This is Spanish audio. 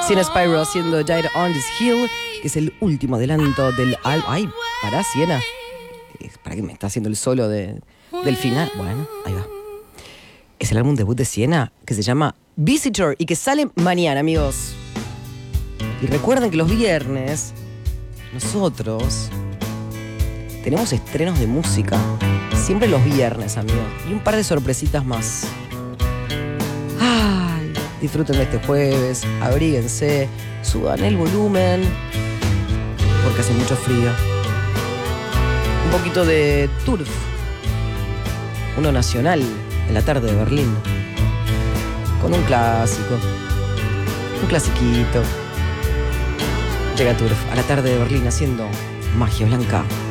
Siena Spyro haciendo Died on This Hill, que es el último adelanto del álbum. Ay, pará, Siena. ¿Para qué me está haciendo el solo del final? Bueno, ahí va. Es el álbum debut de Siena, que se llama Visitor y que sale mañana, amigos. Y recuerden que los viernes nosotros tenemos estrenos de música. Siempre los viernes, amigos. Y un par de sorpresitas más. Ay, disfruten de este jueves. Abríguense. Suban el volumen. Porque hace mucho frío. Un poquito de Turf. Uno nacional en la tarde de Berlín. Con un clásico. Un clasiquito. Llega Turf a la tarde de Berlín haciendo magia blanca.